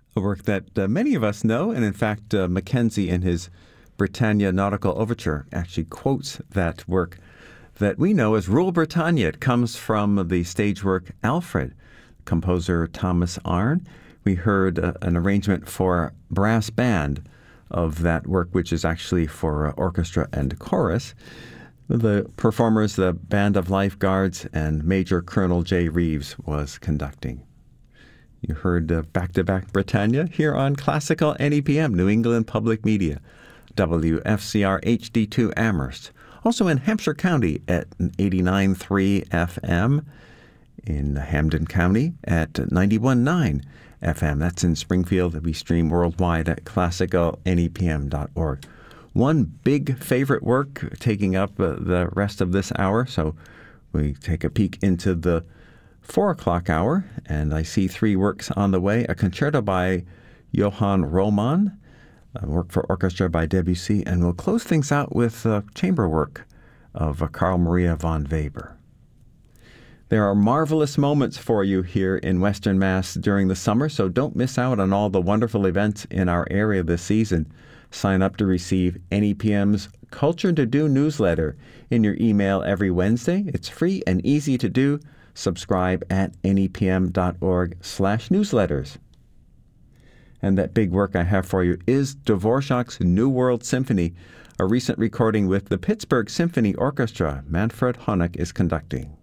a work that many of us know, and in fact, Mackenzie in his Britannia Nautical Overture actually quotes that work that we know as Rule Britannia. It comes from the stage work Alfred, composer Thomas Arne. We heard an arrangement for brass band of that work, which is actually for orchestra and chorus. The performers, the Band of Lifeguards, and Major Colonel J. Reeves was conducting. You heard back-to-back Britannia here on Classical NEPM, New England Public Media, WFCR HD2 Amherst. Also in Hampshire County at 89.3 FM, in Hampden County at 91.9 FM. That's in Springfield. We stream worldwide at classicalnepm.org. One big favorite work taking up the rest of this hour, so we take a peek into the 4 o'clock hour, and I see 3 works on the way. A concerto by Johann Roman, a work for orchestra by Debussy, and we'll close things out with chamber work of Carl Maria von Weber. There are marvelous moments for you here in Western Mass during the summer, so don't miss out on all the wonderful events in our area this season. Sign up to receive NEPM's Culture to Do newsletter in your email every Wednesday. It's free and easy to do. Subscribe at nepm.org/newsletters. And that big work I have for you is Dvorak's New World Symphony, a recent recording with the Pittsburgh Symphony Orchestra. Manfred Honeck is conducting.